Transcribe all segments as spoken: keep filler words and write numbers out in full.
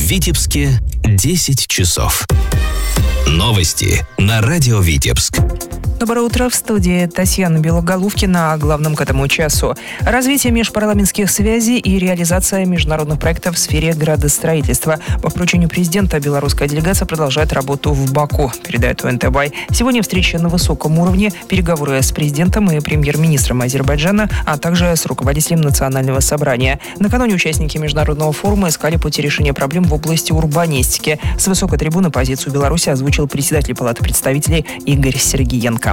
Витебске десять часов. Новости на радио Витебск. Доброе утро, в студии Татьяна Белоголовкина. О главном к этому часу. Развитие межпарламентских связей и реализация международных проектов в сфере градостроительства. По поручению президента белорусская делегация продолжает работу в Баку, передает ОНТ-Бай. Сегодня встреча на высоком уровне, переговоры с президентом и премьер-министром Азербайджана, а также с руководителем Национального собрания. Накануне участники международного форума искали пути решения проблем в области урбанистики. С высокой трибуны позицию Беларуси озвучил председатель Палаты представителей Игорь Сергиенко.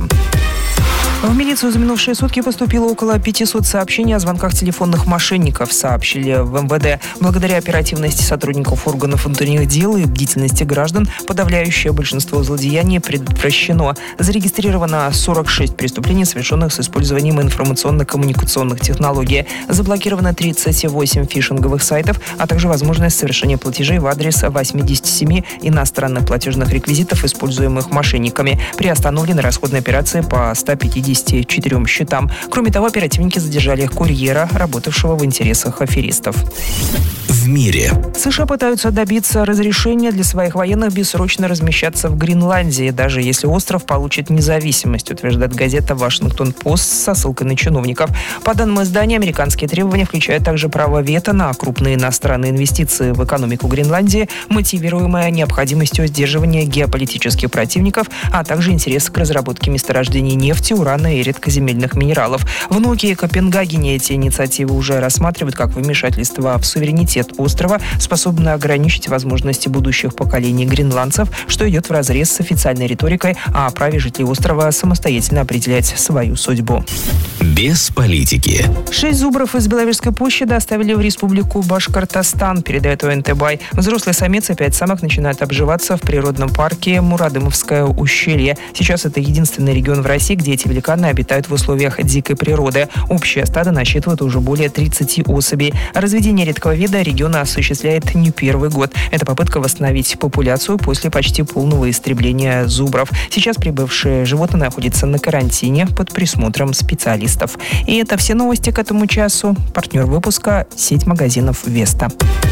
В милицию за минувшие сутки поступило около пятисот сообщений о звонках телефонных мошенников, сообщили в эм вэ дэ. Благодаря оперативности сотрудников органов внутренних дел и бдительности граждан подавляющее большинство злодеяний предотвращено. Зарегистрировано сорок шесть преступлений, совершенных с использованием информационно-коммуникационных технологий. Заблокировано тридцать восемь фишинговых сайтов, а также возможность совершения платежей в адрес восемьдесят семь иностранных платежных реквизитов, используемых мошенниками. Приостановлены расходные операции по ста пятидесяти четырем счетам. Кроме того, оперативники задержали курьера, работавшего в интересах аферистов. В мире. США пытаются добиться разрешения для своих военных бессрочно размещаться в Гренландии, даже если остров получит независимость, утверждает газета «Вашингтон-Пост» со ссылкой на чиновников. По данным издания, американские требования включают также право вето на крупные иностранные инвестиции в экономику Гренландии, мотивируемое необходимостью сдерживания геополитических противников, а также интерес к разработке месторождений нефти, урана и редкоземельных минералов. В Нуке и Копенгагене эти инициативы уже рассматривают как вмешательство в суверенитет острова, способное ограничить возможности будущих поколений гренландцев, что идет вразрез с официальной риторикой о праве жителей острова самостоятельно определять свою судьбу. Без политики. Шесть зубров из Беловежской пущи доставили в республику Башкортостан, передает ОНТ-Бай. Взрослый самец и пять самок начинают обживаться в природном парке Мурадымовское ущелье. Сейчас это единственный регион в России, где эти великаны обитают в условиях дикой природы. Общее стадо насчитывает уже более тридцати особей. Разведение редкого вида регион осуществляет не первый год. Это попытка восстановить популяцию после почти полного истребления зубров. Сейчас прибывшие животные находятся на карантине под присмотром специалистов. И это все новости к этому часу. Партнер выпуска – сеть магазинов «Веста».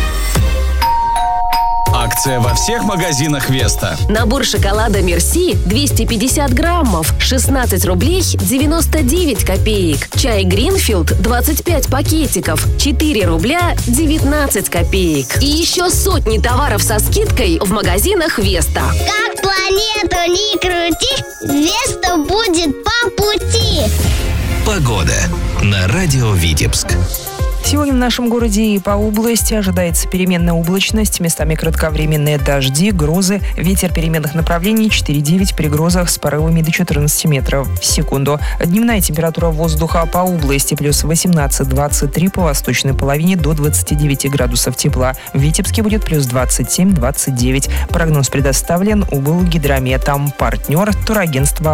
Акция во всех магазинах «Веста». Набор шоколада «Мерси» двести пятьдесят граммов, шестнадцать рублей девяносто девять копеек. Чай «Гринфилд» двадцать пять пакетиков, четыре рубля девятнадцать копеек. И еще сотни товаров со скидкой в магазинах «Веста». Как планету не крути, «Веста» будет по пути. Погода на радио Витебск. Сегодня в нашем городе и по области ожидается переменная облачность, местами кратковременные дожди, грозы, ветер переменных направлений четыре-девять при грозах с порывами до четырнадцати метров в секунду. Дневная температура воздуха по области плюс восемнадцать-двадцать три, по восточной половине до двадцати девяти градусов тепла. В Витебске будет плюс двадцать семь-двадцать девять. Прогноз предоставлен УБЛ «Гидрометом». Партнер турагентства